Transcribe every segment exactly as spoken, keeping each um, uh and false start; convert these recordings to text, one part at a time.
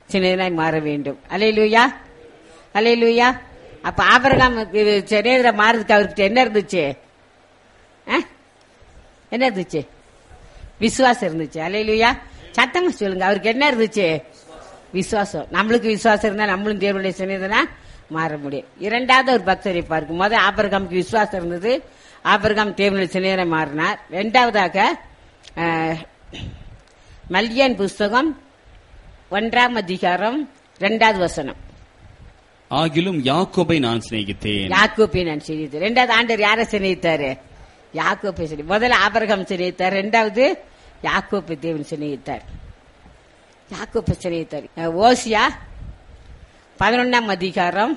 சிநேகிதனாய் மாற வேண்டும். அல்லேலூயா, அல்லேலூயா. அப்ப ஆபிரகாம் சிநேகிதரா மாறதுக்கு அவருக்கு என்ன இருந்துச்சு? என்ன இருந்துச்சு? விசுவாசம் இருந்துச்சு. அல்லேலூயா. சத்தமா சொல்லுங்க, அவருக்கு என்ன இருந்துச்சு? விசுவாசம். நம்மளுக்கு விசுவாசம் இருந்தா நம்மளும் தேவனுடைய சிநேகிதனா மாற முடியும். இரண்டாவது ஒரு பக்தரை பார்க்கும் போது ஆபிரகாமுக்கு விசுவாசம் இருந்தது. ஆபிரகாம் தேவனுடைய சிநேகிதனா மாறினார். இரண்டாவதாக மல்கியன் புஸ்தகம் ஒன்றாம் அதிகாரம் இரண்டாவது வசனம். ஆகிலும் யாக்கோபை நான் சிநேகித்தேன். யாக்கோபை நான் சிநேகித்தேன். இரண்டாவது ஆண்டவர் யாரை சிநேகித்தாரு? யாக்கோபை சிநேகி. முதல்ல ஆபிரகாம் சிநேகித்தார், இரண்டாவது யாக்கோபை தேவன் சிநேகித்தார். யாக்கோபை சிநேகித்தார். ஓசியா பதினொன்னாம் அதிகாரம்,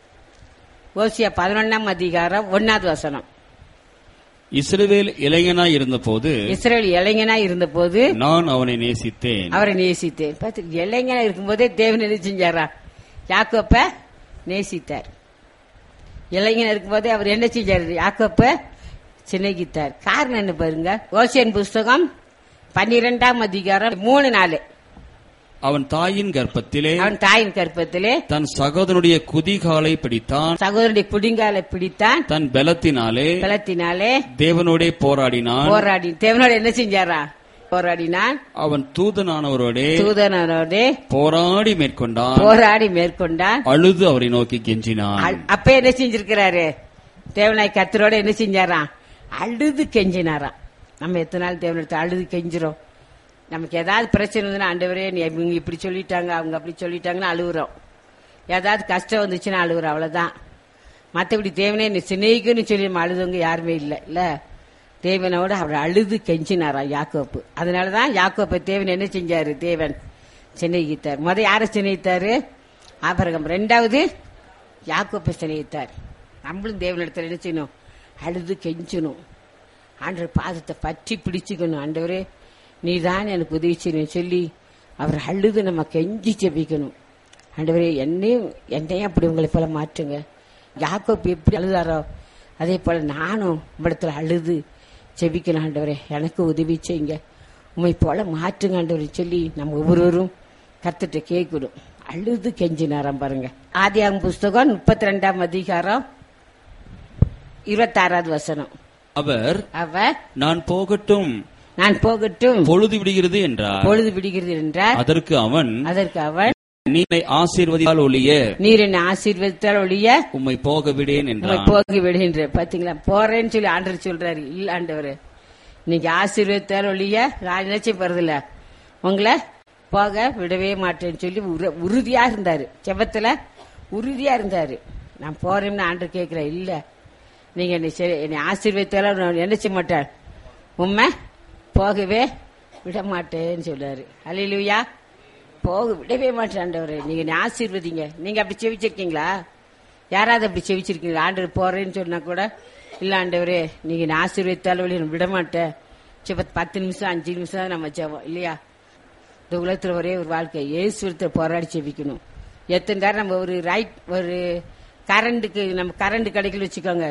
ஓசியா பதினொன்னாம் அதிகாரம் ஒன்னாவது வசனம். இஸ்ரவேல் இளைஞனாய் இருந்த போது இஸ்ரவேல் இளைஞனாய் இருந்த போது நான் அவனை நேசித்தேன். அவரை நேசித்தேன். இளைஞனா இருக்கும் போதே தேவன் என்ன செஞ்சாரா? யாக்கோப்ப நேசித்தார். இளைஞனா இருக்கும் போதே அவர் என்ன செஞ்சாரு? யாக்கோப்ப சிநேகித்தார். காரணம் என்ன பாருங்க. ஓசியன் புஸ்தகம் பன்னிரெண்டாம் அதிகாரம் மூணு நாலு. அவன் தாயின் கர்ப்பத்திலே அவன் தாயின் கர்ப்பத்திலே தன் சகோதரனுடைய குதிகாலை பிடித்தான். சகோதரனுடைய குடிங்காலை பிடித்தான். தன் பலத்தினாலே பலத்தினாலே தேவனோட போராடினான். போராடி தேவனோட என்ன செஞ்சாரா? போராடினான். அவன் தூதனானவரோட தூதனானவரோட போராடி மேற்கொண்டான். போராடி மேற்கொண்டான். அழுது அவரை நோக்கி கெஞ்சினான். அப்ப என்ன செஞ்சிருக்கிறாரு? தேவனாய் கர்த்தரோட என்ன செஞ்சாரா? அழுது கெஞ்சினாராம். நம்ம எத்தனை நாள் தேவனிடத்தை அழுது கெஞ்சிரும். நமக்கு ஏதாவது பிரச்சனை இருந்ததுன்னா, ஆண்டவரே இவங்க இப்படி சொல்லிட்டாங்க, அவங்க அப்படி சொல்லிட்டாங்கன்னு அழுகுறோம். ஏதாவது கஷ்டம் வந்துச்சுன்னா அழுகுறோம், அவ்வளவுதான். மற்றபடி தேவனே நீ சிநேகின்னு சொல்லி நம்ம அழுதவங்க யாருமே இல்லை. இல்ல, தேவனோட அவர் அழுது கெஞ்சினாரா யாக்கோப்பு. அதனாலதான் யாக்கோப்பை தேவன் என்ன செஞ்சாரு? தேவன் சிநேகித்தார். முத யாரை சிநேகித்தாரு? ஆபிரகாம். ரெண்டாவது யாக்கோப்பை சிநேகித்தார். நம்மளும் தேவனிடத்துல என்ன செய்யணும்? அழுது கெஞ்சணும். ஆண்டவர் பாதத்தை பற்றி பிடிச்சுக்கணும். ஆண்டவரே நீதான் எனக்கு உதவி செய்யணும் சொல்லி அவர் அழுது நம்ம கெஞ்சி செபிக்கணும். ஆண்டவரே என்னையும் என்னையும் அப்படி உங்களை போல மாற்றுங்க. யாக்கோப்பு எப்படி அழுதாரோ அதே போல நானும் இடத்துல அழுது செபிக்கணும். ஆண்டவரே எனக்கு உதவி செய்யுங்க, உண்மை போல மாற்றுங்க ஆண்டவரை சொல்லி நம்ம ஒவ்வொருவரும் கர்த்தர்ட்ட கேட்கணும். அழுது கெஞ்சினாராம் பாருங்க. ஆதியாகமம் புஸ்தகம் முப்பத்தி ரெண்டாம் அதிகாரம் இருபத்தி ஆறாவது வசனம். அவர் அவர் நான் போகட்டும் நான் போகட்டும் பொழுது விடுகிறது என்றார். பொழுது விடுகிறது என்றார். அதற்கு அவன் அதற்கு அவன் நீரை ஆசீர்வதித்தால் ஒழிய நீர் என்ன ஆசீர்வதித்தால் ஒழிய உம்மை போக விடேன் என்றார். போக விடுகின்ற. பாத்தீங்களா, போறேன்னு சொல்லி ஆண்டவர் சொல்றாரு. இல்ல ஆண்டவர், நீங்க ஆசீர்வதித்தால் ஒழிய நான் நினைச்சு போறதில்ல, உங்களை போக விடவே மாட்டேன்னு சொல்லி உறுதியா இருந்தாரு. செபத்துல உறுதியா இருந்தாரு. நான் போறேன்னு ஆண்டவர் கேட்கிற. இல்ல, நீங்க என்னை ஆசீர்வதித்தாலும் நான் நினைச்ச மாட்டேன், உண்மை போகவே விட மாட்டேன்னு சொல்றாரு. அல்லேலூயா. போக விடவே மாட்டேன் ஆண்டவரே, நீங்க ஆசீர்வதிங்க. நீங்க அப்படி செவிச்சிருக்கீங்களா? யாராவது அப்படி செவிச்சிருக்கீங்களா? ஆண்டவர் போறேன்னு சொன்னா கூட இல்ல ஆண்டவரே நீங்க ஆசீர்வதித்தாலும் விட மாட்டேன். பத்து நிமிஷம் அஞ்சு நிமிஷம் நம்ம ஜெபம் இல்லையா? இந்த உலகத்துல ஒரே ஒரு வாழ்க்கை இயேசுவிடத்துல போராடி செவிக்கணும். எத்தனை நேரம் நம்ம ஒரு ரைட் ஒரு கரண்ட்டுக்கு நம்ம கரண்ட் கிடைக்கல வச்சுக்கோங்க,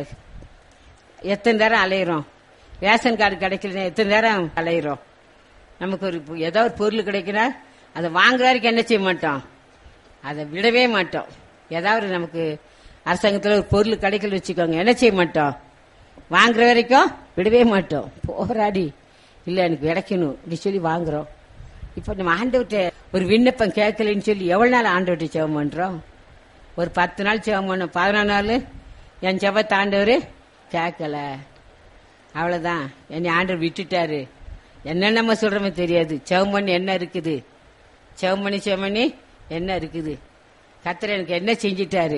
எத்தனை நேரம் அலையிறோம். ரேஷன் கார்டு கிடைக்கலன்னா எத்தனை நேரம் அலையிறோம். நமக்கு ஒரு ஏதாவது ஒரு பொருள் கிடைக்குன்னா அதை வாங்குற வரைக்கும் என்ன செய்ய மாட்டோம்? அதை விடவே மாட்டோம். ஏதாவது நமக்கு அரசாங்கத்தில் ஒரு பொருள் கிடைக்கல வச்சுக்கோங்க, என்ன செய்ய மாட்டோம்? வாங்குற வரைக்கும் விடவே மாட்டோம். போராடி இல்லை எனக்கு கிடைக்கணும் இப்படி சொல்லி வாங்குறோம். இப்போ நம்ம ஆண்டவர்கிட்ட ஒரு விண்ணப்பம் கேட்கலன்னு சொல்லி எவ்வளவு நாள் ஆண்டவர்கிட்ட ஜெபம் பண்றோம்? ஒரு பத்து நாள் ஜெபம் பண்ணோம், பதினாறு நாள் என் ஜெபத்தை ஆண்டவர் கேட்கல, அவ்வளவுதான், என்னை ஆண்டவர் விட்டுட்டாரு. என்னென்னமோ சொல்றமே தெரியாது. ஜெபம் பண்ணி என்ன இருக்குது? ஜெபம் பண்ணி ஜெபம் பண்ணி என்ன இருக்குது? கர்த்தர் எனக்கு என்ன செஞ்சிட்டாரு?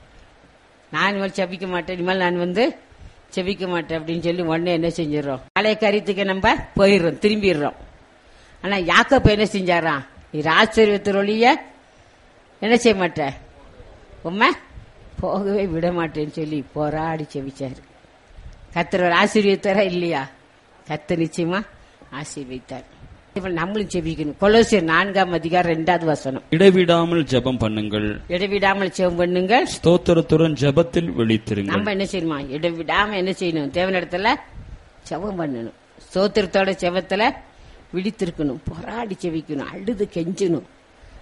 நான் இனிமேல் செபிக்க மாட்டேன், இனிமேல் நான் வந்து செபிக்க மாட்டேன் அப்படின்னு சொல்லி உடனே என்ன செஞ்சிடறோம்? பழைய கருத்துக்கு நம்ம போயிடுறோம், திரும்பிடுறோம். ஆனா யாக்கோபு என்ன செஞ்சாராம்? நீ ஆசீர்வதித்தொழிய என்ன செய்ய மாட்டேன், உம்மை போகவே விட மாட்டேன்னு சொல்லி போராடி செபிச்சாரு. கர்த்தர் ஆசீர்வதித்தாரா இல்லையா? கர்த்தர் நிச்சயமா ஆசீர்வதித்தார். நம்மளும் செபிக்கணும். கொலோசியர் நான்காம் அதிகாரம் இரண்டாவது வசனம். இடைவிடாமல் ஜெபம் பண்ணுங்கள், இடைவிடாமல் ஜெபம் பண்ணுங்கள், ஸ்தோத்திரத்துடன் ஜெபத்தில் விழித்திருங்கள். நம்ம என்ன செய்யணுமா? இடைவிடாம என்ன செய்யணும்? தேவனிடத்துல ஜெபம் பண்ணணும். ஸ்தோத்திரத்தோட ஜெபத்துல விழித்திருக்கணும், போராடி செபிக்கணும், அழுது கெஞ்சணும்.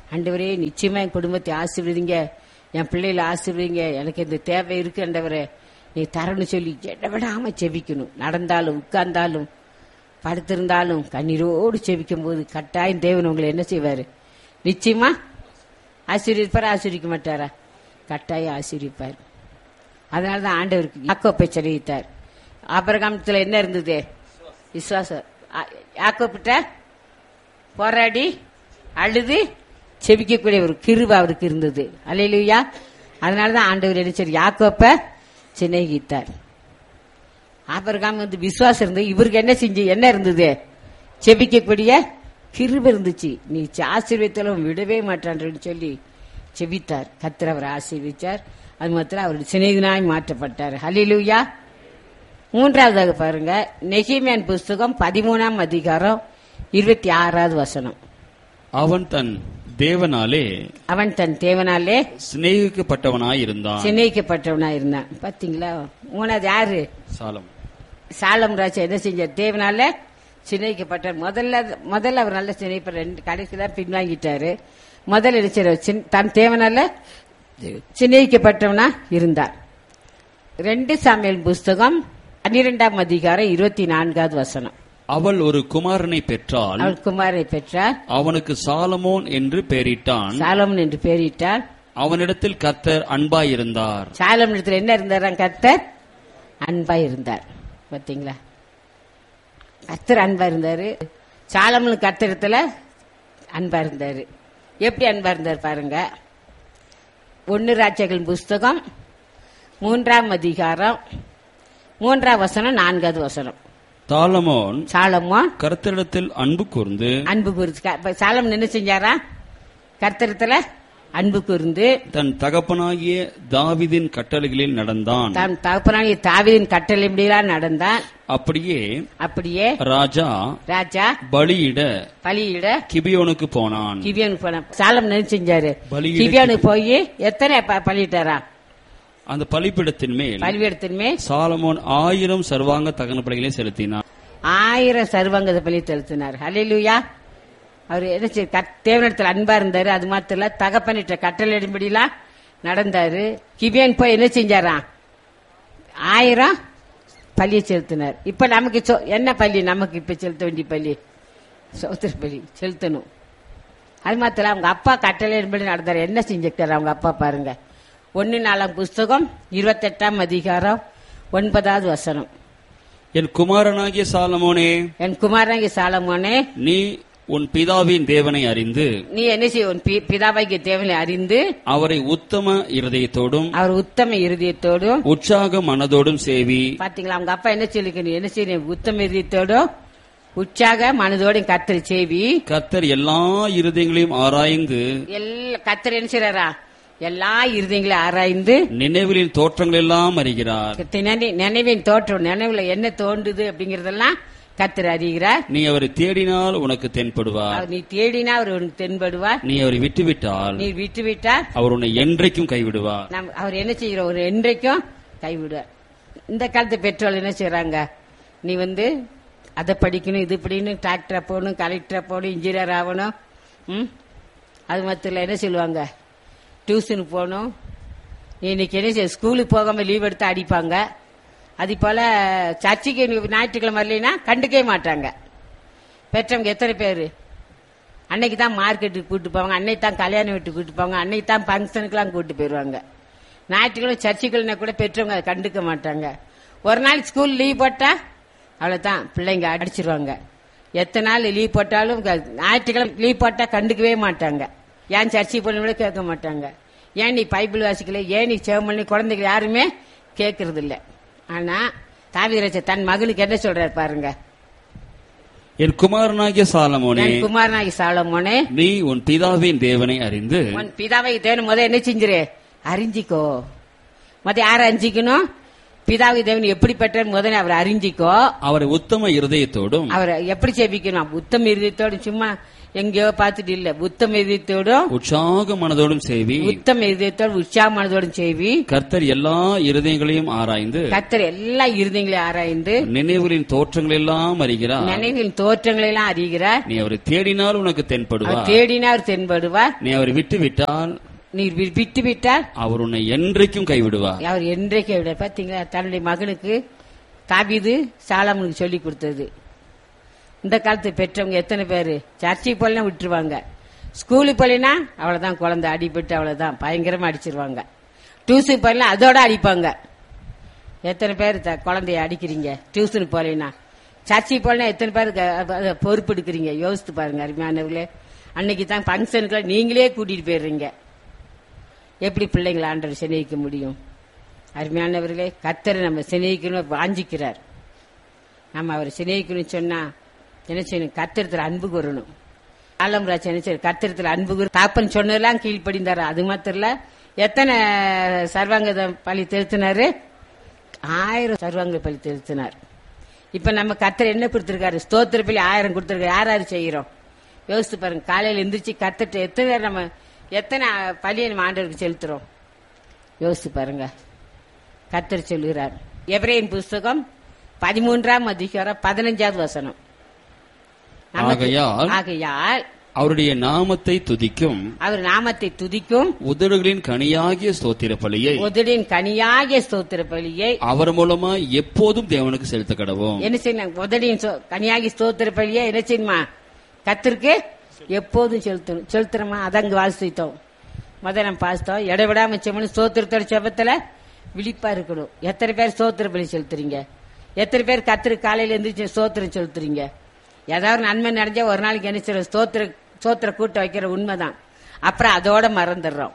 ஆண்டவரே நிச்சயமா என் குடும்பத்தை ஆசீர்வதிங்க, என் பிள்ளைகளை ஆசீர்வதிங்க, எனக்கு இந்த தேவை இருக்கு ஆண்டவரே நீ தரணும் சொல்லி விடாம செபிக்கணும். நடந்தாலும் உட்கார்ந்தாலும் படுத்திருந்தாலும் கண்ணீரோடு செபிக்கும் போது கட்டாயம் தேவன் உங்களை என்ன செய்வாரு? நிச்சயமா ஆசீர்வதிப்பாரா? ஆசீர்விக்க மாட்டாரா? கட்டாயம் ஆசீர்விப்பார். அதனாலதான் ஆண்டவருக்கு யாக்கோப்பை செலவித்தார். ஆபிரகாமத்துல என்ன இருந்தது? விசுவாசம். யாக்கோப்பிட்ட போராடி அழுது செபிக்கக்கூடிய ஒரு கிருபை அவருக்கு இருந்தது. அல்லேலூயா. அதனாலதான் ஆண்டவர் என்ன செய்தார்? யாக்கோப்பை சிநேகித்தார். ஆபிரகாம் வந்து விசுவாசம் இருந்தது. இவருக்கு என்ன செஞ்சு என்ன இருந்தது? செபிக்கக்கூடிய கிருபை இருந்துச்சு. நீ ஆசீர்வதித்தாலும் விடவே மாட்டான்னு சொல்லி செபித்தார். கர்த்தர் அவர் ஆசீர்வதிச்சார். அது மாத்திரம் அவருடைய சிநேகிதனாய் மாற்றப்பட்டார். ஹல்லேலூயா. மூன்றாவதாக பாருங்க, நெகேமியாவின் புஸ்தகம் பதிமூணாம் அதிகாரம் இருபத்தி ஆறாவது வசனம். அவன் தன் தேவனாலே அவன் தன் தேவனாலே சிநேகிக்கப்பட்டவனாய் இருந்தான். சிநேகிக்கப்பட்டவனாய் இருந்தான். பாத்தீங்களா? மூணாவது யாரு? சாலம். சாலம் ராஜா என்ன செஞ்சார்? தேவனால சிநேகிக்கப்பட்டார். முதல்ல முதல்ல அவர் நல்ல சிநேகிப்ப கடைசிதான் பின்வாங்கிட்டாரு. முதல்ல நினைச்சார் தன் தேவனால சிநேகிக்கப்பட்டவனா இருந்தார். ரெண்டு சாமுவேல் புஸ்தகம் பன்னிரெண்டாம் அதிகாரம் இருபத்தி நான்காவது வசனம். அவள் ஒரு குமாரனை பெற்றாள். அவள் குமாரனை பெற்றார். அவனுக்கு சாலமோன் என்று பெயரிட்டான். சாலமோன் என்று பெயரிட்டார். அவனிடத்தில் கர்த்தர் அன்பாயிருந்தார். சாலமோன் இடத்துல என்ன இருந்தார்? கர்த்தர் அன்பாய் இருந்தார். பாத்தீங்களா? கர்த்தர் அன்பா இருந்தாரு. சாலமோன் கர்த்தரிடத்துல அன்பா இருந்தாரு. எப்படி அன்பா இருந்தார் பாருங்க. ஒன்னு ராஜாக்களின் புஸ்தகம் மூன்றாம் அதிகாரம் மூன்றாம் வசனம் நான்காவது வசனம். சாலமோன் சாலமோன் கர்த்தரிடத்தில் அன்பு கூர்ந்து அன்பு கூர்ந்து சாலமோன் என்ன செஞ்சாரா? கர்த்தரிடத்துல அன்பு கூர்ந்து தன் தகப்பனாகிய தாவீதின் கட்டளைகளில் நடந்தான். தன் தகப்பனாகிய தாவீதின் கட்டளைப்படியெல்லாம் நடந்தான். அப்படியே அப்படியே ராஜா ராஜா பலியிட பலியிட கிபியோனுக்கு போனான். கிபியோனுக்கு போனான். சாலமோன் என்ன செஞ்சாரு? கிபியோனுக்கு போய் எத்தனை பலியிட்டாரா? அந்த பலிபீடத்தின் மேல் பலிபீடத்தின் மேல் சாலமோன் ஆயிரம் சர்வாங்க தகன பலிகளை செலுத்தினார். ஆயிரம் சர்வாங்க பலி செலுத்தினார். ஹல்லேலூயா. அவர் என்ன செய்ய தேவனிடத்தில் அன்பா இருந்தாரு. அது மாத்திரம் இல்ல, தகப்பனிட்ட கட்டளையின்படிலாம் நடந்தாரு. கிபியோன் போய் என்ன செஞ்சாரா? ஆயிரம் பலியை செலுத்தினார். இப்ப நமக்கு என்ன பள்ளி? நமக்கு இப்ப செலுத்த வேண்டிய பள்ளி சோத்திர பலி செலுத்தணும். அது மாத்திரம் அவங்க அப்பா கட்டளையின்படி நடந்தாரு. என்ன செஞ்சிருக்காரு அவங்க அப்பா பாருங்க. ஒன்னு நாலாம் புஸ்தகம் இருபத்தி எட்டாம் அதிகாரம் ஒன்பதாவது வசனம். என் குமாரனாகிய சாலமோனே, என் குமாரனாகிய சாலமோனே, நீ உன் பிதாவின் தேவனை அறிந்து நீ என்ன செய்ய? உன் பிதாவாகிய தேவனை அறிந்து அவரை உத்தம இருதயத்தோடும் அவர் உத்தம இருதயத்தோடும் உற்சாக மனதோடும் சேவி. பாத்தீங்களா? அவங்க அப்பா என்ன சொல்லிக்கணும்? என்ன செய்ய? உத்தம இருதயத்தோடும் உற்சாக மனதோடும் கர்த்தரை சேவி. கர்த்தர் எல்லா இருதயங்களையும் ஆராய்ந்து எல்லா கர்த்தர் என்ன செய்யறாரா? எல்லா இருதயங்களையும் ஆராய்ந்து நினைவுகளின் தோற்றங்கள் எல்லாம் அறிகிறார். நினைவின் தோற்றம், நினைவுல என்ன தோன்றுது அப்படிங்கறதெல்லாம் கர்த்தர் அறிகிறார். நீ அவரை தேடினால் உனக்கு தென்படுவார். நீ தேடினா அவர் உனக்கு தென்படுவார். நீ அவரை விட்டுவிட்டால் நீ விட்டுவிட்டால் அவர் உன்னை என்றைக்கும் கைவிடுவார். அவர் என்ன செய்யற? ஒரு என்றைக்கும் கைவிடுவார். இந்த காலத்து பெற்றோர் என்ன செய்யறாங்க? நீ வந்து அதை படிக்கணும், இது படிக்கணும், டாக்டரா போகணும், கலெக்டரா போகணும், இன்ஜினியர் ஆகணும். ம் அது மாத்திரம் என்ன சொல்லுவாங்க? டியூஷனுக்கு போகணும். நீ இன்னைக்கு என்ன செய்ய? ஸ்கூலுக்கு போகாம லீவ் எடுத்து அடிப்பாங்க. அது போல சர்ச்சைக்கு ஞாயிற்றுக்கிழமை வரலைன்னா கண்டுக்கவே மாட்டாங்க. பெற்றவங்க எத்தனை பேரு அன்னைக்கு தான் மார்க்கெட்டுக்கு கூட்டு போவாங்க, அன்னைக்கு தான் கல்யாணம் வீட்டுக்கு கூட்டு போவாங்க, அன்னைக்கு தான் பங்கனுக்குலாம் கூட்டு போயிருவாங்க. ஞாயிற்றுக்கிழமை சர்ச்சைக்குள்ள கூட பெற்றவங்க அதை கண்டுக்க மாட்டாங்க. ஒரு நாள் ஸ்கூல் லீவ் போட்டா அவ்வளவுதான், பிள்ளைங்க அடிச்சிருவாங்க. எத்தனை நாள் லீவ் போட்டாலும் ஞாயிற்றுக்கிழமை லீவ் போட்டா கண்டுக்கவே மாட்டாங்க. ஏன் சர்ச்சைக்கு போன கேட்க மாட்டாங்க. ஏன் நீ பைபிள் வாசிக்கல, ஏன் நீ சேவமணி, குழந்தைகள் யாருமே கேட்கறது இல்ல. ஆனா தாவீது தன் மகனுக்கு என்ன சொல்றாரு பாருங்க. என் குமாரனாகிய சாலமோனே, என் குமாரனாகிய சாலமோனே, நீ உன் பிதாவின் தேவனை அறிந்து உன் பிதாவை தேவன் முத என்ன செஞ்சிரு? அறிஞ்சிக்கோ. முத யார அறிஞ்சிக்கணும்? பிதாவி தேவன் எப்படிப்பட்ட முதல்ல அவரை அறிஞ்சிக்கோ. அவரை உத்தம இருதயத்தோடும் அவரை எப்படி சேவிக்கணும்? உத்தம இருதயத்தோடும். சும்மா எங்கேயோ பார்த்துட்டு இல்ல. உத்தம இதயத்தோடும் உற்சாக மனதோடும் செய்வி. உத்தம இதயத்தோடு உற்சாக மனதோடும் செய்வி. கர்த்தர் எல்லா இருதயங்களையும் ஆராய்ந்து கர்த்தர் எல்லா இருதயங்களையும் ஆராய்ந்து நினைவுகளின் தோற்றங்கள் எல்லாம் அறிகிறார். நினைவின் தோற்றங்களை எல்லாம் அறிகிறார். நீ அவரை தேடினால் உனக்கு தென்படுவார். தேடினார் தென்படுவார். நீ அவரை விட்டு விட்டால் நீர் விட்டு விட்டால் அவர் உன்னை என்றைக்கும் கைவிடுவார். அவர் என்றைக்கும் கைவிடுவார். பாத்தீங்களா, தன்னுடைய மகனுக்கு தாவீது சாலமோனுக்கு சொல்லி கொடுத்தது. இந்த காலத்து பெற்றவங்க எத்தனை பேரு சர்ச்சைக்கு போலாம் விட்டுருவாங்க, ஸ்கூலுக்கு போலினா அவ்வளவுதான், குழந்தை அடிபட்டு அவ்வளவுதான், பயங்கரமா அடிச்சிருவாங்க. டியூஷனுக்கு போலாம் அதோட அடிப்பாங்க. எத்தனை பேர் குழந்தைய அடிக்கிறீங்க டியூஷனுக்கு போலினா? சர்ச்சைக்கு போலாம் எத்தனை பேர் பொறுப்பு எடுக்கிறீங்க? யோசித்து பாருங்க அருமையானவர்களே. அன்னைக்கு தான் பங்கனுக்குள்ள நீங்களே கூட்டிட்டு போயிடுறீங்க. எப்படி பிள்ளைங்களை ஆண்டவர் சிநேகிக்க முடியும்? அருமையானவர்களே, கர்த்தரை நம்ம சிநேகிக்கணும் வாஞ்சிக்கிறார். நம்ம அவரை சிநேகிக்கணும்னு சொன்னா என்ன செய்யணும்? கர்த்தரத்துல அன்பு கூறணும். ஆலம்ராஜ் என்ன செய்ய கர்த்தரத்துல அன்பு கூறு. தாப்பன் சொன்னதெல்லாம் கீழ்ப்படிந்தாரு. அது மாத்திரம் இல்ல, எத்தனை சர்வாங்க பள்ளி திருத்தினாரு? ஆயிரம் சர்வாங்க பள்ளி திருத்தினார். இப்ப நம்ம கர்த்தர் என்ன கொடுத்திருக்காரு? ஸ்தோத்திர பள்ளி ஆயிரம் கொடுத்திருக்காரு. யார் யாரு செய்யறோம்? யோசித்து பாருங்க. காலையில எந்திரிச்சு கர்த்தர்ட்ட எத்தனை பேர் நம்ம எத்தனை பள்ளியை நம்ம ஆண்டவருக்கு செலுத்துறோம்? யோசித்து பாருங்க. கர்த்தர் சொல்லுகிறார். எபிரேயர் புஸ்தகம் பதிமூன்றாம் அதிகாரம் பதினஞ்சாவது வசனம். ஆகையால் ஆகையால் அவருடைய நாமத்தை துதிக்கும் அவர் நாமத்தை துதிக்கும் உதடுகளின் கனியாகிய ஸ்தோத்திர பலியை உதடின் கனியாகிய ஸ்தோத்திர பலியை அவர் மூலமா எப்போதும் தேவனுக்கு செலுத்த கடவோம். என்ன செய்யணும்? உதடின் கனியாகிய ஸ்தோத்திர பலியை என்ன செய்யணுமா? கர்த்தருக்கு எப்போதும் செலுத்தணும். செலுத்துறோமா? அதங்க வாசித்தோம். முதல் நம்ம பாசித்தோம். இடைவிடாம செம்மனு ஸ்தோத்திரத்தோட செபத்துல விழிப்பா இருக்கணும். எத்தனை பேர் ஸ்தோத்திர பலி செலுத்துறீங்க? எத்தனை பேர் கர்த்தருக்கு காலையில எந்திரிச்சு ஸ்தோத்திரம் செலுத்துறீங்க? ஏதாவது நன்மை நடந்தா ஒரு நாளைக்கு என்ன செய்யறோம்? ஸ்தோத்திர ஸ்தோத்திர கூட்டம் வைக்கிற உண்மைதான். அப்புறம் அதோட மறந்துடுறோம்.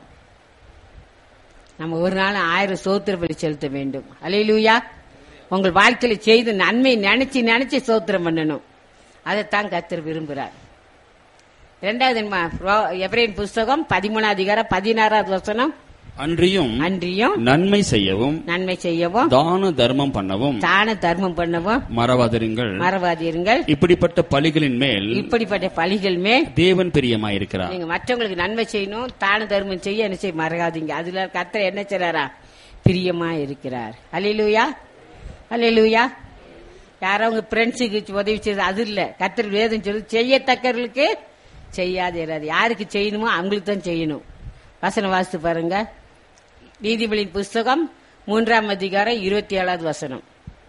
நம்ம ஒரு நாள் ஆயிரம் ஸ்தோத்திர பலி செலுத்த வேண்டும். அல்லேலூயா. உங்கள் வாழ்க்கையில செய்து நன்மை நினைச்சு நினைச்சு ஸ்தோத்திரம் பண்ணணும். அதைத்தான் கர்த்தர் விரும்புகிறார். இரண்டாவது எபிரேயர் புஸ்தகம் பதிமூணாவது அதிகாரம் பதினாறாவது வசனம். அன்றியும் அன்றியும் நன்மை செய்யவும் நன்மை செய்யவும் தான தர்மம் பண்ணவும் தான தர்மம் பண்ணவும் மறவாதிருங்கள் மறவாதீர்கள். இப்படிப்பட்ட பலிகளின் மேல் இப்படிப்பட்ட பலிகள் மேல் தேவன் பிரியமாயிருக்கிறார். நீங்க மற்றவங்களுக்கு நன்மை செய்யணும், தான தர்மம் செய்ய என்ன செய்ய மறக்காதீங்க. அதுல கர்த்தர் என்ன செய்றாரா? பிரியமா இருக்கிறார். அல்லேலூயா, அல்லேலூயா. யாரோ உங்க ஃப்ரெண்ட்ஸுக்கு உதவி செய்யுது அது இல்ல. கர்த்தர் வேதம் சொல்லி செய்யத்தக்கவர்களுக்கு செய்யாது. யாருக்கு செய்யணுமோ அவங்களுக்கு தான் செய்யணும். வசனம் வாசித்து பாருங்க. நீதிபதியின் புஸ்தகம் மூன்றாம் அதிகாரம் இருபத்தி ஏழாவது வசனம்.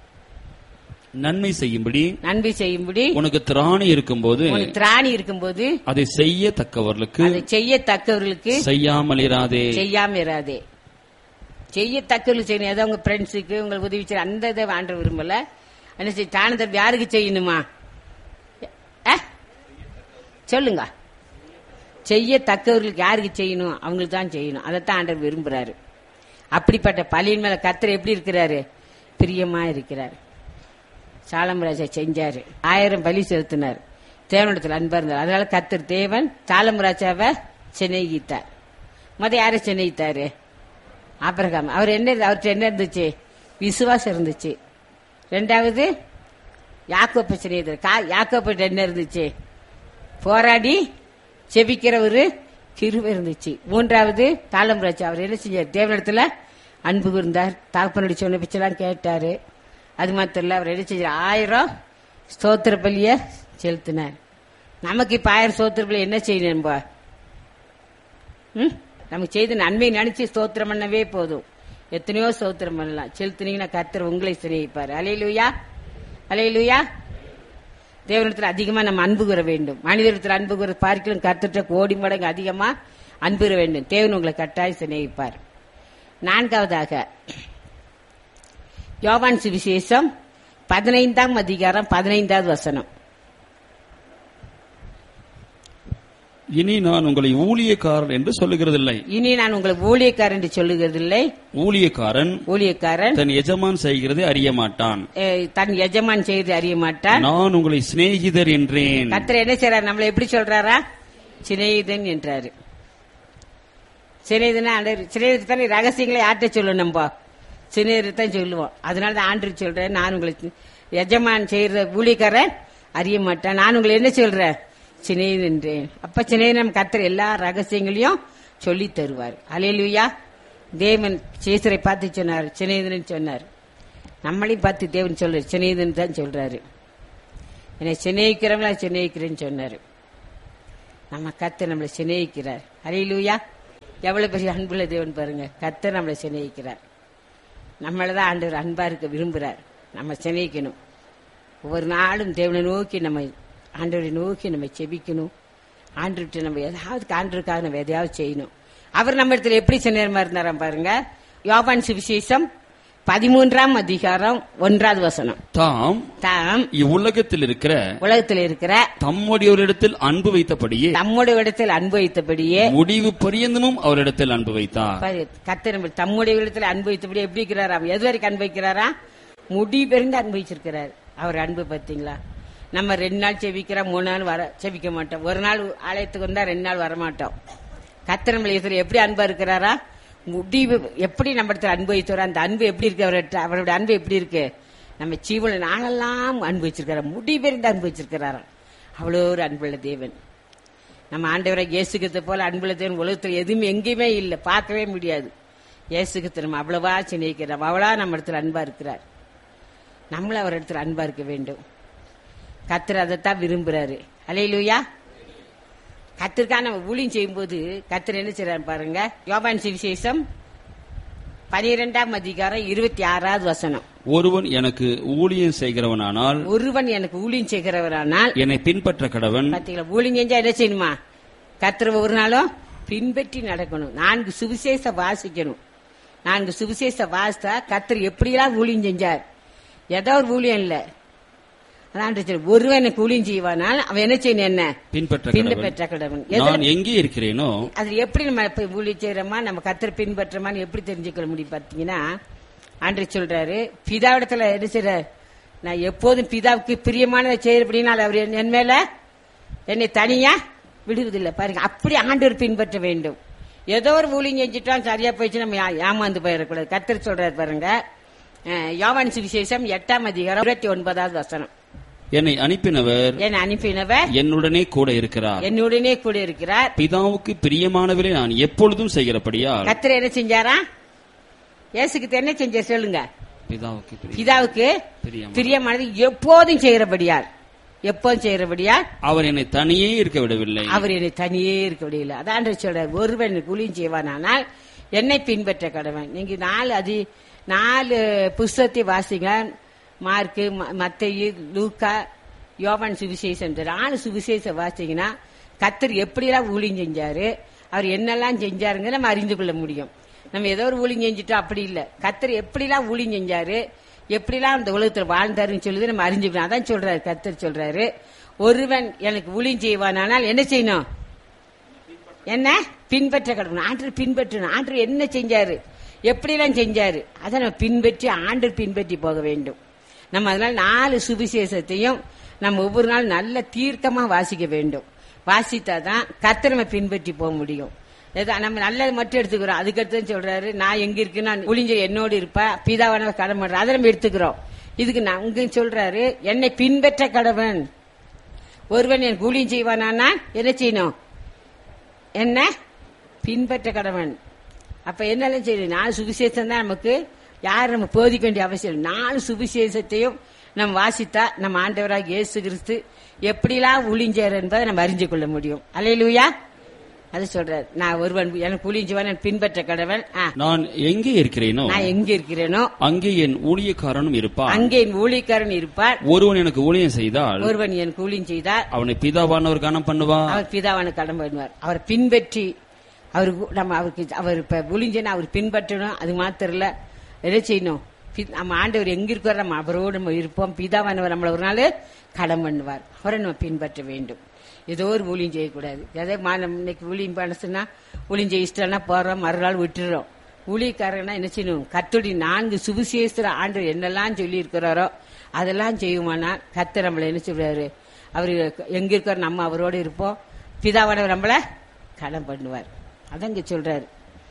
நன்மை செய்யும்படி நன்மை செய்யும்படி உனக்கு திராணி இருக்கும்போது உனக்கு திராணி இருக்கும்போது அதை செய்யத்தக்கவர்களுக்கு அதை செய்யத்தக்கவர்களுக்கு செய்யாமல் இராதே செய்யாம இராதே. செய்யத்தக்கவர்களுக்கு செய்யணும். ஏதோ உங்க ஃப்ரெண்ட்ஸுக்கு உங்களுக்கு உதவி செய்ய அந்த இதை ஆண்டவர் விரும்பல. என்ன செய்ய தான தர்மம் யாருக்கு செய்யணுமா? சொல்லுங்க. செய்யத்தக்கவர்களுக்கு யாருக்கு செய்யணும்? அவங்களுக்கு தான் செய்யணும். அதைத்தான் ஆண்டவர் விரும்புறாரு. அப்படிப்பட்ட பலியின் மேல கர்த்தர் எப்படி இருக்கிறாரு? பிரியமா இருக்கிறார். சாலமராஜா செஞ்சாரு. ஆயிரம் பலி செலுத்தினார். தேவனிடத்தில் அன்பா இருந்தார். அதனால கர்த்தர் தேவன் சாலமராஜாவை சிநேகித்தார். முத யாரை சிநேகித்தாரு? ஆபிரகாம். அவர் என்ன அவர்கிட்ட என்ன இருந்துச்சு? விசுவாசம் இருந்துச்சு. ரெண்டாவது யாக்கோப்பை சிநேகித்தார். யாக்கோப்பிட்ட என்ன இருந்துச்சு? போராடி செபிக்கிற ஒரு கிருபை இருந்துச்சு. மூன்றாவது சாலமராஜா. அவர் என்ன செஞ்சார்? தேவனிடத்துல அன்பு இருந்தார். தகப்பனுடைய சொன்ன பிச்செல்லாம் கேட்டாரு. அது மாத்திரம் இல்ல, அவர் என்ன செஞ்சார்? ஆயிரம் ஸ்தோத்திர பலிய செலுத்தினார். நமக்கு இப்ப ஆயிரம் ஸ்தோத்திர பலி என்ன செய்யணும்? நம்ம நமக்கு செய்த நன்மை நினைச்சு ஸ்தோத்திரம் பண்ணவே போதும். எத்தனையோ ஸ்தோத்திரம் பண்ணலாம். செலுத்தினீங்கன்னா கர்த்தர் உங்களை சிநேகிப்பார். அல்லேலூயா, அல்லேலூயா. தேவனிடத்தில் அதிகமா நம்ம அன்பு கூற வேண்டும். மனிதத்தில் அன்பு கூற பார்க்கலாம் கர்த்தர்ட்ட கோடி மடங்கு அதிகமா அன்பு கூற வேண்டும். தேவன் உங்களை கட்டாய் சிநேகிப்பார். நான்காவதாக யோவான் சுவிசேஷம் பதினைந்தாம் அதிகாரம் பதினைந்தாவது வசனம். இனி நான் உங்களை ஊழியக்காரன் என்று சொல்லுகிறதில்லை. இனி நான் உங்களை ஊழியக்காரன் என்று சொல்லுகிறதில்லை. ஊழியக்காரன் ஊழியக்காரன் தன் எஜமான் செய்கிறதை அறிய மாட்டான். தன் எஜமான் செய்து அறிய மாட்டான். நான் உங்களை சிநேகிதர் என்றேன். கர்த்தர் என்ன செய்றார்? நம்மளை எப்படி சொல்றாரா? சிநேகிதன் என்றாரு. சிநேகிதனா சிநேகிதத்தான ரகசியங்களை யார்கிட்ட சொல்லணும்? நம்ம சிநேகிதத்தான் சொல்லுவோம். அதனாலதான் ஆண்டு சொல்றேன், நான் உங்களை எஜமான் செய்யற ஊழியக்காரன் அறிய மாட்டேன். நான் உங்களை என்ன சொல்றேன்? சிநேகிதன் என்றேன். அப்ப சிநேகிதன் கர்த்தர் எல்லா ரகசியங்களையும் சொல்லி தருவார். அல்லேலூயா. தேவன் சேசரை பார்த்து சொன்னார், சிநேகிதன் சொன்னார். நம்மளையும் பார்த்து தேவன் சொல்றாரு, சிநேகிதன் தான் சொல்றாரு. என்னை சிநேகிக்கிறவங்களா சிநேகிக்கிறேன்னு சொன்னாரு. நம்ம கர்த்தர் நம்மளை சிநேகிக்கிறார். அல்லேலூயா. எவ்வளவு பெரிய அன்புள்ள தேவன் பாருங்க. கர்த்தர் நம்மளை சிநேகிக்கிறார். நம்மளதான் ஆண்டவர் அன்பா இருக்க விரும்புறார். நம்ம சிநேகிக்கணும். ஒவ்வொரு நாளும் தேவனை நோக்கி நம்ம ஆண்டவரை நோக்கி நம்ம செபிக்கணும். ஆண்டு நம்ம ஏதாவது ஆண்டருக்காக நம்ம எதையாவது செய்யணும். அவர் நம்ம இடத்துல எப்படி சிநேகமா இருந்தாராம் பாருங்க. யோவான் சுவிசேஷம் பதிமூன்றாம் அதிகாரம் ஒன்றாவது வசனம். தாம் தாம் இவ்வுலகத்தில் இருக்கிற உலகத்தில் இருக்கிற தம்முடையவரிடத்தில் அன்பு வைத்தபடியே தம்முடைய இடத்தில் அன்பு வைத்தபடியே முடிவு பரியந்தமும் அவரிடத்தில் அன்பு வைத்தார். கர்த்தர் நம்ம தம்முடைய இடத்துல அன்பு வைத்தபடியே எப்படி இருக்கிறாரா? எது வரைக்கும் அன்பு வைக்கிறாரா? முடி பெருந்து அன்பு வச்சிருக்கிறார். அவர் அன்பு பார்த்தீங்களா? நம்ம ரெண்டு நாள் செபிக்கிறோம், மூணு நாள் வர செபிக்க மாட்டோம். ஒரு நாள் ஆலயத்துக்கு வந்தா ரெண்டு நாள் வரமாட்டோம். கர்த்தர் நம்மள எப்படி அன்பா இருக்கிறாரா? முடிவு எப்படி நம்ம இடத்துல அன்பு வைத்தோரா? அந்த அன்பு எப்படி இருக்கு? அவர்கிட்ட அவருடைய அன்பு எப்படி இருக்கு? நம்ம ஜீவன நாளெல்லாம் அன்பு வச்சிருக்காரு. முடி பெருந்து அன்பு வச்சிருக்கிறாரா? அவ்வளோ ஒரு அன்புள்ள தேவன். நம்ம ஆண்டவரை இயேசுகிட்ட போல அன்புள்ள தேவன் உலகத்துல எதுவுமே எங்கேயுமே இல்லை, பார்க்கவே முடியாது. இயேசுகிட்ட நம்ம அவ்வளவா சிநேகிக்கிறோம், அவ்வளவா நம்ம இடத்துல அன்பா இருக்கிறார். நம்மள அவர் இடத்துல அன்பா இருக்க வேண்டும். கர்த்தர் அதைத்தான் விரும்புறாரு. அல்லேலூயா. கர்த்தருக்காக நம்ம ஊழியம் செய்யும் போது கர்த்தர் என்ன செய்றாரு பாருங்க. யோவான் சுவிசேஷம் பனிரெண்டாம் அதிகாரம் இருபத்தி ஆறாவது வசனம். ஒருவன் எனக்கு ஊழியம் செய்கிறவனானால் ஒருவன் எனக்கு ஊழியம் செய்கிறவரானால் என்னை பின்பற்ற கடவன். பாத்தீங்களா? ஊழியம் செஞ்சா என்ன செய்யணுமா? கர்த்தர் ஒரு நாளும் பின்பற்றி நடக்கணும். நான்கு சுவிசேஷ வாசிக்கணும். நான்கு சுவிசேஷ வாசித்தா கர்த்தர் எப்படியெல்லாம் ஊழியம் செஞ்சார். ஏதோ ஒரு ஊழியம் இல்ல. அதான் ஒருவன் எனக்கு ஊழியம் செய்வானால் அவன் என்ன செய்யணும்? என்ன பின்பற்ற பின்பற்ற கடவன். நான் எங்கே இருக்கிறேனோ அது எப்படி நம்ம இப்ப ஊழியம் செய்யறோமா, நம்ம கர்த்தர் பின்பற்றமான்னு எப்படி தெரிஞ்சுக்க முடியும்? பாத்தீங்கன்னா ஆண்டு சொல்றாரு, பிதாவிடத்துல என்ன செய்யறாரு? நான் எப்போதும் பிதாவுக்கு பிரியமானதை செய்யறபடினால் அவர் என் மேல என்னை தனியா விடுவதில்லை. பாருங்க, அப்படி ஆண்டவர் பின்பற்ற வேண்டும். ஏதோ ஒரு ஊழியம் செஞ்சுட்டோம், சரியா போயிடுச்சு, நம்ம ஏமாந்து போயிடக்கூடாது. கர்த்தர் சொல்றாரு பாருங்க. யோவான் சுவிசேஷம் எட்டாம் அதிகாரம் இருபத்தி ஒன்பதாவது வசனம். என்னை அனுப்பினவர் என்னை அனுப்பினவர் என்னுடனே கூட இருக்கிறார். என்னுடனே கூட இருக்கிறார். பிதாவுக்கு பிரியமானவரை நான் எப்பொழுதும் செய்கிறபடியா. கர்த்தர் என்ன செஞ்சாரா? இயேசுக்கு என்ன செஞ்சார் சொல்லுங்க? பிதாவுக்கு பிதாவுக்கு பிரியமானது எப்போதும் செய்கிறபடியால். எப்போதும் செய்கிறபடியால் அவர் என்னை தனியே இருக்க விடவில்லை. அவர் என்னை தனியே இருக்க விடவில்லை. அதான் சொல்றார், ஒருவன் ஊழியம் செய்வானால் என்னை பின்பற்ற கடவன். நீங்க நாலு அது நாலு புஸ்தகத்தை வாசிங்க. மார்க்கு, மத்தேயு, லூக்கா, யோவான் சுவிசேஷம், நாலு சுவிசேஷம் வாசிங்கன்னா கர்த்தர் எப்படியெல்லாம் ஊழியம் செஞ்சாரு, அவர் என்னெல்லாம் செஞ்சாருங்க நம்ம அறிந்து கொள்ள முடியும். நம்ம ஏதோ ஒரு ஊழியம் செஞ்சுட்டோம் அப்படி இல்லை. கர்த்தர் எப்படிலாம் ஊழியம் செஞ்சாரு, எப்படிலாம் அந்த உலகத்தில் வாழ்ந்தாருன்னு சொல்லுது நம்ம அறிஞ்சுக்கணும். அதான் சொல்றாரு கர்த்தர் சொல்றாரு, ஒருவன் எனக்கு ஊழியம் செய்வானால் என்ன செய்யணும்? என்ன பின்பற்ற கடவுள். ஆண்டர் பின்பற்றணும். ஆண்டர் என்ன செஞ்சாரு, எப்படிலாம் செஞ்சாரு, அதை நம்ம பின்பற்றி ஆண்டர் பின்பற்றி போக வேண்டும். நம்ம அதனால நாலு சுவிசேஷத்தையும் நம்ம ஒவ்வொரு நாள் நல்ல தீர்க்கமா வாசிக்க வேண்டும். வாசித்தாதான் கர்த்தர் நம்ம பின்பற்றி போக முடியும். நம்ம நல்லது மட்டும் எடுத்துக்கிறோம். அதுக்கடுத்து சொல்றாரு, நான் எங்க இருக்குன்னா ஒளிஞ்ச என்னோடு இருப்பா, பிதாவானவர் கடமை பண்ற, அதை நம்ம எடுத்துக்கிறோம். இதுக்கு நான் இங்க சொல்றாரு, என்னை பின்பற்ற கடவன். ஒருவன் என் ஊழியம் செய்வானா என்ன செய்யணும்? என்ன பின்பற்ற கடவன். அப்ப என்னெல்லாம் செய்யணும்? நாலு சுவிசேஷம் தான் நமக்கு. யாரும் நம்ம போதிக்க வேண்டிய அவசியம். நாலு சுவிசேஷத்தையும் நம்ம வாசித்தா நம்ம ஆண்டவராக இயேசு கிறிஸ்து எப்படிலாம் ஊழியர் என்பதை நம்ம அறிஞ்சு கொள்ள முடியும். அல்லேலூயா. அது சொல்றாரு, நான் ஒருவன் எனக்கு ஊழியன் பின்பற்ற கடவன். நான் எங்கே இருக்கிறேனோ நான் எங்க இருக்கிறேனோ அங்கே என் ஊழியக்காரனும் இருப்பார். அங்கே என் ஊழியக்காரன் இருப்பார். ஒருவன் எனக்கு ஊழியம் செய்தால் ஒருவன் எனக்கு ஊழியம் செய்தால் அவனை பிதாவானவர் கனம் பண்ணுவார். அவர் பிதாவான கடன் பண்ணுவார். அவர் பின்பற்றி அவருக்கு நம்ம அவருக்கு அவர் இப்ப ஊழியன் அவர் பின்பற்றணும். அது மாத்திரம் இல்ல, என்ன செய்யணும்? நம்ம ஆண்டவர் எங்க இருக்கார், நம்ம அவரோடு நம்ம இருப்போம். பிதாவானவர் நம்மள ஒரு நாள் கடன் பண்ணுவார். அவரை நம்ம பின்பற்ற வேண்டும். ஏதோ ஒரு ஊழியம் செய்யக்கூடாது. ஏதோ இன்னைக்கு ஊழியம் பண்ணச்சுன்னா ஊழியம் செய்ய இஷ்டம்னா போறோம், மறுநாள் விட்டுறோம். ஊழியக்காரங்கன்னா என்ன செய்யணும்? கர்த்தருடைய நான்கு சுவிசேஷ ஆண்டவர் என்னெல்லாம் சொல்லி இருக்கிறாரோ அதெல்லாம் செய்யுமானா கர்த்தர் நம்மள என்ன சொல்றாரு? அவர் எங்க இருக்கார், நம்ம அவரோடு இருப்போம். பிதாவானவர் நம்மள கடன் பண்ணுவார். அதான் இங்க சொல்றாரு.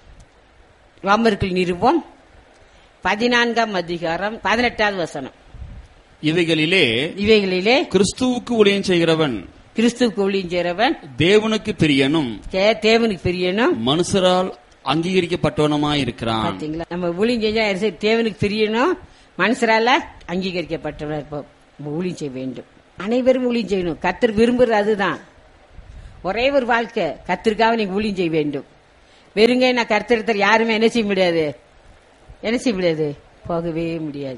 ரோமர்கள் நிருபம் பதினான்காம் அதிகாரம் பதினெட்டாவது வசனம். இவைகளிலே இவைகளிலே கிறிஸ்துவுக்கு ஊழியம் செய்கிறவன் கிறிஸ்துவுக்கு ஊழியம் செய்றவன் தேவனுக்கு பிரியனும் தே- தேவனுக்கு பிரியனும். மனுஷரால் அங்கீகரிக்கப்பட்டவனுமாய் இருக்கிறான். பாத்தீங்களா, நம்ம ஊழியம் செஞ்சா யாரு செய்ய? தேவனுக்கு பிரியனும் மனுஷரால அங்கீகரிக்கப்பட்டவனா இருப்போம். நம்ம ஊழியம் செய்ய வேண்டும். அனைவரும் ஊழியம் செய்யணும். கர்த்தர் விரும்புறது அதுதான். ஒரே ஒரு வாழ்க்கை, கர்த்தருக்காக நீங்க ஊழியம் செய்ய வேண்டும். வெறுங்க நான் கர்த்தர் யாருமே என்ன செய்ய முடியாது, என்ன செய்ய முடியாது, போகவே முடியாது.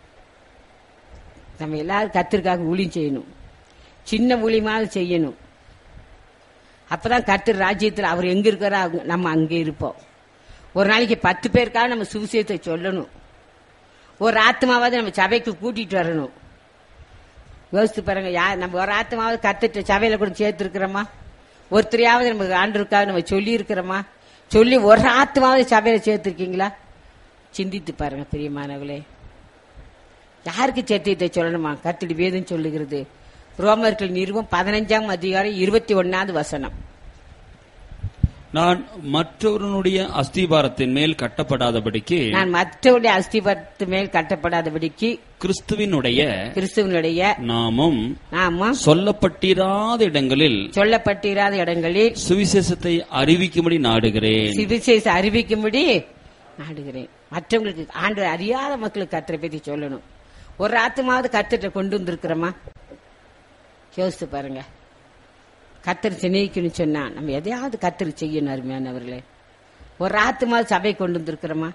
நம்ம எல்லாரும் கர்த்தருக்காக ஊழியம் செய்யணும். சின்ன ஊழியமாக செய்யணும். அப்பதான் கர்த்தர் ராஜ்யத்தில் அவர் எங்க இருக்கிறா நம்ம அங்கே இருப்போம். ஒரு நாளைக்கு பத்து பேருக்காக நம்ம சுவிசேஷத்தை சொல்லணும். ஒரு ஆத்மாவது நம்ம சபைக்கு கூட்டிட்டு வரணும். யோசித்து பாருங்க, யார் நம்ம ஒரு ஆத்மாவது கத்துட்டு சபையில கூட சேர்த்து இருக்கிறோமா? ஒருத்தரையாவது நம்ம ஆண்டருக்காக நம்ம சொல்லி இருக்கிறோமா? சொல்லி ஒரு ஆத்மாவது சபையில சேர்த்திருக்கீங்களா? சிந்தித்து பாருங்க பிரியமானவர்களே. யாருக்கு சத்தியத்தை சொல்லணுமா? கர்த்தருடைய வேதம் சொல்லுகிறது. ரோமர்கள் நிறுவம் பதினஞ்சாம் அதிகாரம் இருபத்தி ஒன்னாவது வசனம். நான் மற்றவருடைய அஸ்திபாரத்தின் மேல் கட்டப்படாதபடிக்கு நான் மற்றவருடைய அஸ்திபாரத்து மேல் கட்டப்படாதபடிக்கு கிறிஸ்துவினுடைய கிறிஸ்துவனுடைய நாமும் நாமும் சொல்லப்பட்டிராத இடங்களில் சொல்லப்பட்டிராத இடங்களில் சுவிசேஷத்தை அறிவிக்கும்படி நாடுகிறேன். சுவிசேஷ அறிவிக்கும்படி நாடுகிறேன். மற்றவங்களுக்கு ஆண்டு அறியாத மக்களுக்கு கர்த்தரை பத்தி சொல்லணும். ஒரு ஆத்மாவது கர்த்தரை கொண்டு வந்திருக்கிறோமா? யோசித்து பாருங்க. கர்த்தர் சிநேகிக்கணும்னு சொன்னா நம்ம எதையாவது கர்த்தர் செய்யணும். அருமையானவர்களே, ஒரு ஆத்மாவது சபை கொண்டு வந்திருக்கிறோமா?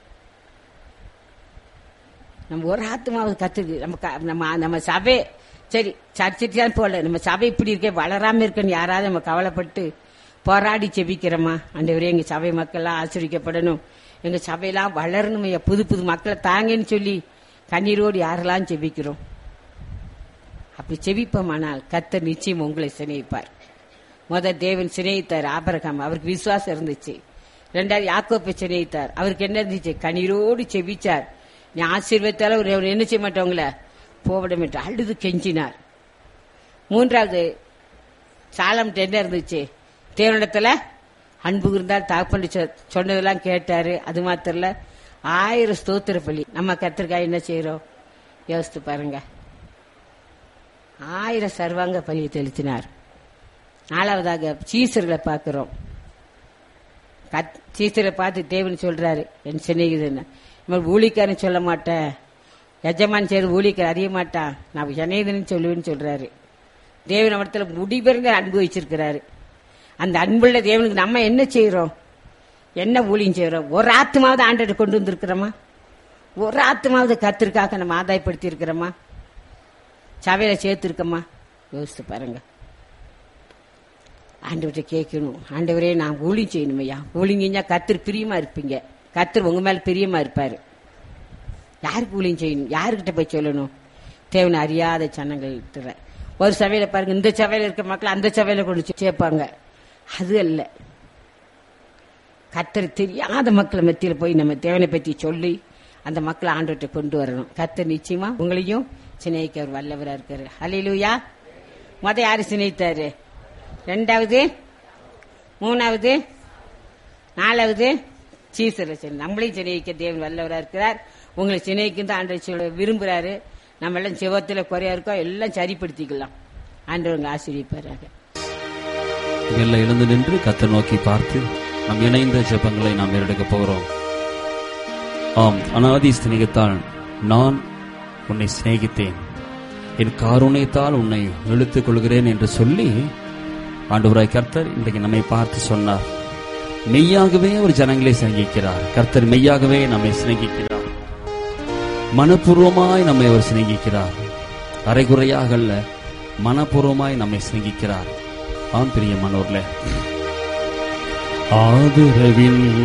நம்ம ஒரு ஆத்மாவது கர்த்தருக்கு நம்ம க- நம்ம நம்ம சபை சரி சர்ச்சைக்கு தான் போல, நம்ம சபை இப்படி இருக்கே வளராம இருக்குன்னு யாராவது நம்ம கவலைப்பட்டு போராடி செபிக்கிறோமா? ஆண்டவரே எங்க சபை மக்கள்லாம் ஆசிரியக்கப்படணும், எங்க சபையெல்லாம் வளரணும், ஐயா, புது புது மக்களை தாங்கன்னு சொல்லி கண்ணீரோடு யாரெல்லாம் செபிக்கிறோம்? அப்படி செபிப்போமானால் கர்த்தர் நிச்சயம் உங்களை சிநேகிப்பார். முத தேவன் சிநேகித்தார் ஆபிரகாம், அவருக்கு விசுவாசம் இருந்துச்சு. ரெண்டாவது யாக்கோப்பை சிநேகித்தார், அவருக்கு என்ன இருந்துச்சு? கண்ணீரோடு செபிச்சார். நீ ஆசீர்வதித்தால அவர் என்ன செய்ய மாட்டவங்கள போவிடம் என்று அழுது கெஞ்சினார். மூன்றாவது சாலம் என்ன இருந்துச்சு? தேவனிடத்துல அன்பு இருந்தால் தாப்பண்டு சொன்னதெல்லாம் கேட்டாரு. அது மாத்திரம் இல்ல, ஆயிரம் ஸ்தோத்திர பலி. நம்ம கர்த்தருக்காக என்ன செய்யறோம்? யோசித்து பாருங்க. ஆயிரம் சர்வாங்க பலியை தெளித்தினார். நாலாவதாக சீசர்களை பார்க்கிறோம். சீசரை பார்த்து தேவன் சொல்றாரு, என் சிநேகிதன் இவன் ஊழிக்காரன் சொல்ல மாட்டேன், எஜமான் செய்து ஊழிக்கார அறிய மாட்டான், நான் சிநேகிதன் சொல்லுவேன்னு சொல்றாரு. தேவன் அவடத்துல முடிபெருங்க அன்பு வச்சிருக்கிறாரு. அந்த அன்புள்ள தேவனுக்கு நம்ம என்ன செய்யறோம்? என்ன ஊழியம் செய்யறோம்? ஒரு ஆத்மாவது ஆண்டை கொண்டு வந்திருக்கிறோமா? ஒரு ஆத்மாவது கர்த்தருக்காக நம்ம ஆதாயப்படுத்தி இருக்கிறோமா? சபையில சேர்த்திருக்கோமா? யோசித்து பாருங்க. ஆண்டவர்கிட்ட கேட்கணும், ஆண்டவரே நான் ஊழியம் செய்யணும் ஐயா, ஊழியம் செஞ்சா கர்த்தர் பிரியமா இருப்பீங்க, கர்த்தர் உங்க மேல பிரியமா இருப்பாரு. யாருக்கு ஊழியம் செய்யணும்? யாருக்கிட்ட போய் சொல்லணும்? தேவனை அறியாத ஜனங்கள். ஒரு சபையில பாருங்க, இந்த சபையில இருக்க மக்கள் அந்த சபையில கொண்டு சேர்ப்பாங்க. அது அல்ல, கர்த்தர் தெரியாத மக்களை மத்தியில போய் நம்ம தேவனை பத்தி சொல்லி அந்த மக்களை ஆண்டவர்கிட்ட கொண்டு வரணும். கர்த்தர் நிச்சயமா உங்களையும் சிநேகிக்க அவர் வல்லவரா இருக்காரு. ஹல்லேலூயா. முத யாரு சிநேகித்தாரு? ரெண்டாவது, மூணாவது, நாலாவது சீசரை. நம்மளையும் சிநேகிக்க தேவன் வல்லவரா இருக்கிறார். உங்களை சிநேகிக்கும் தான் ஆண்டவர் விரும்புறாரு. நம்ம எல்லாம் சிவத்துல குறையா இருக்கோம், எல்லாம் சரிப்படுத்திக்கலாம். ஆண்டவங்க ஆசீர்வதிப்பாராக. எல்லாம் எழுந்து நின்று கர்த்தர் நோக்கி பார்த்து நம் இணைந்த ஜெபங்களை நாம் எடுக்க போகிறோம். ஆம், அநாதி சிநேகத்தால் நான் உன்னை சிநேகித்தேன், என் காருண்யத்தால் உன்னை இழுத்துக் கொள்கிறேன் என்று சொல்லி ஆண்டவராய் கர்த்தர் இன்றைக்கு நம்மை பார்த்து சொன்னார். மெய்யாகவே ஒரு ஜனங்களை சிநேகிக்கிறார். கர்த்தர் மெய்யாகவே நம்மை சிநேகிக்கிறார். மனப்பூர்வமாய் நம்மை அவர் சிநேகிக்கிறார். அரைகுறையாக அல்ல, மனப்பூர்வமாய் நம்மை சிநேகிக்கிறார். ஆம் பிரியமானவர்களே, ஆதரவின்